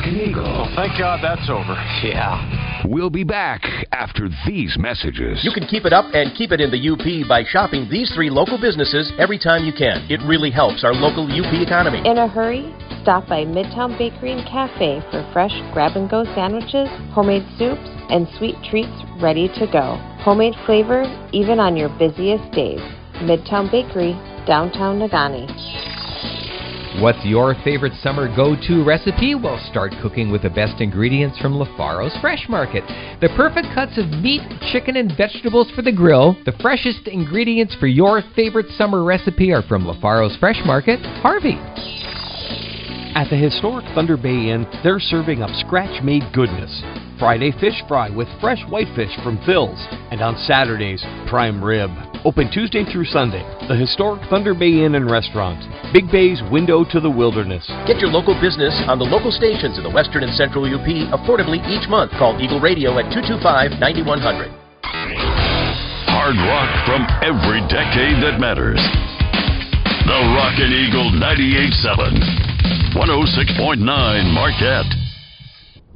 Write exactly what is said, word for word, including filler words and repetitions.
Rockin' Eagle. Well, thank God that's over. Yeah. We'll be back after these messages. You can keep it up and keep it in the U P by shopping these three local businesses every time you can. It really helps our local U P economy. In a hurry? Stop by Midtown Bakery and Cafe for fresh grab-and-go sandwiches, homemade soups, and sweet treats ready to go. Homemade flavor even on your busiest days. Midtown Bakery, downtown Negaunee. What's your favorite summer go-to recipe? Well, start cooking with the best ingredients from LaFaro's Fresh Market. The perfect cuts of meat, chicken, and vegetables for the grill. The freshest ingredients for your favorite summer recipe are from LaFaro's Fresh Market, Harvey. At the historic Thunder Bay Inn, they're serving up scratch-made goodness. Friday fish fry with fresh whitefish from Phil's. And on Saturdays, prime rib. Open Tuesday through Sunday. The historic Thunder Bay Inn and Restaurant. Big Bay's window to the wilderness. Get your local business on the local stations in the western and central U P affordably each month. Call Eagle Radio at two two five, nine one zero zero. Hard rock from every decade that matters. The Rockin' Eagle ninety-eight point seven. one oh six point nine Marquette.